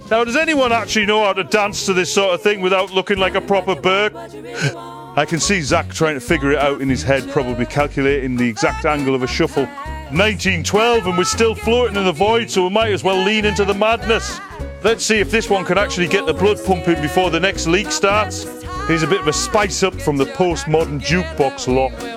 Now, does anyone actually know how to dance to this sort of thing without looking like a proper Burke? I can see Zach trying to figure it out in his head, probably calculating the exact angle of a shuffle. 1912 and we're still floating in the void, so we might as well lean into the madness. Let's see if this one can actually get the blood pumping before the next leak starts. Here's a bit of a spice up from the postmodern jukebox lot.